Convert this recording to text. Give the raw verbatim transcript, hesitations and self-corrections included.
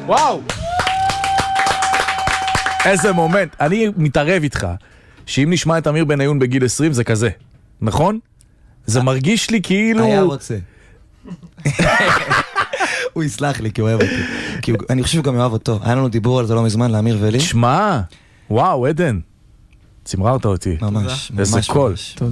וואו! איזה מומנט. אני מתערב איתך, שאם נשמע את אמיר בניון בגיל עשרים זה כזה, נכון? זה מרגיש לי כאילו... היה רוצה. הוא יסלח לי כי הוא אוהב אותי. כי אני חושב שהוא גם אוהב אותו. היה לנו דיבור על זה לא מזמן, לאמיר ולי. תשמע, וואו, עדן. צמררת אותי. ממש, ממש. איזה קול.